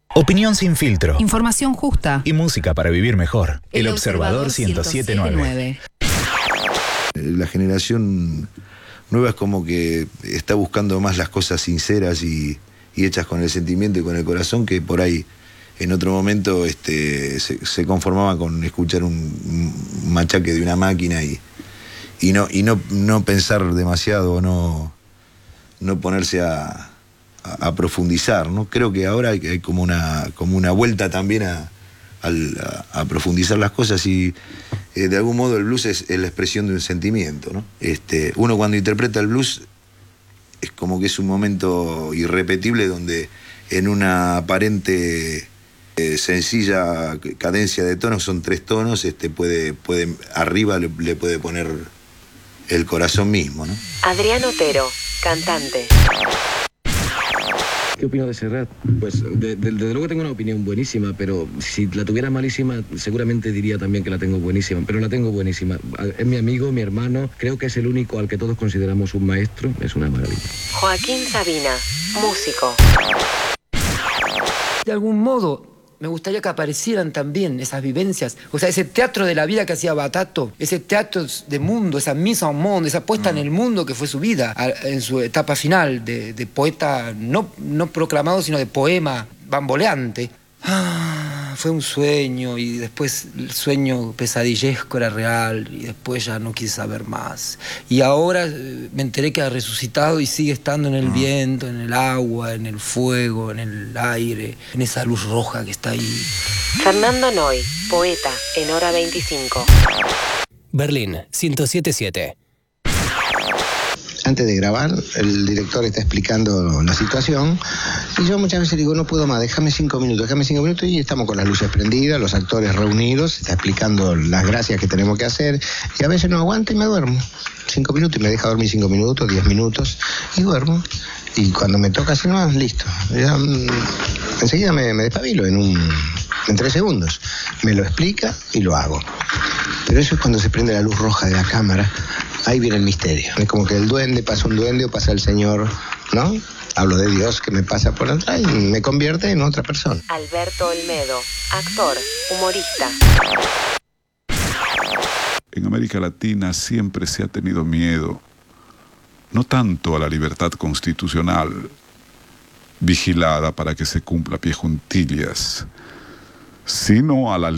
Opinión sin filtro. Información justa. Y música para vivir mejor. El Observador 107.9. La generación nueva es como que está buscando más las cosas sinceras y hechas con el sentimiento y con el corazón, que por ahí en otro momento se conformaba con escuchar un machaque de una máquina y no pensar demasiado, o no ponerse a profundizar, ¿no? Creo que ahora hay como una vuelta también a profundizar las cosas y de algún modo el blues es la expresión de un sentimiento, ¿no? Uno cuando interpreta el blues es como que es un momento irrepetible donde en una aparente sencilla cadencia de tonos, son 3 tonos, arriba le puede poner el corazón mismo, ¿no? Adrián Otero, cantante. ¿Qué opino de Serrat? Pues desde luego tengo una opinión buenísima, pero si la tuviera malísima, seguramente diría también que la tengo buenísima, pero la tengo buenísima. Es mi amigo, mi hermano, creo que es el único al que todos consideramos un maestro, es una maravilla. Joaquín Sabina, músico. De algún modo, me gustaría que aparecieran también esas vivencias, o sea, ese teatro de la vida que hacía Batato, ese teatro de mundo, esa mise en monde, esa puesta en el mundo que fue su vida, en su etapa final de poeta no proclamado, sino de poema bamboleante. Fue un sueño, y después el sueño pesadillesco era real, y después ya no quise saber más. Y ahora me enteré que ha resucitado y sigue estando en el viento, en el agua, en el fuego, en el aire, en esa luz roja que está ahí. Fernando Noy, poeta, en Hora 25. Berlín, 107.7. Antes de grabar, el director está explicando la situación y yo muchas veces digo, no puedo más, déjame 5 minutos, y estamos con las luces prendidas, los actores reunidos, está explicando las gracias que tenemos que hacer y a veces no aguanto y me duermo. 5 minutos y me deja dormir 5 minutos, 10 minutos y duermo. Y cuando me toca hacer más, listo. Ya, enseguida me despabilo en 3 segundos. Me lo explica y lo hago. Pero eso es cuando se prende la luz roja de la cámara. Ahí viene el misterio. Es como que el duende pasa un duende o pasa el Señor, ¿no? Hablo de Dios que me pasa por atrás y me convierte en otra persona. Alberto Olmedo, actor, humorista. En América Latina siempre se ha tenido miedo, no tanto a la libertad constitucional, vigilada para que se cumpla a pie juntillas, sino a la